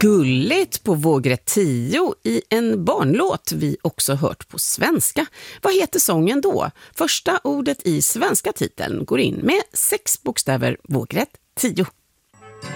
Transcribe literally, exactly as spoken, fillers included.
gulligt på vågrätt tio i en barnlåt vi också hört på svenska. Vad heter sången då? Första ordet i svenska titeln går in med sex bokstäver vågrätt tio.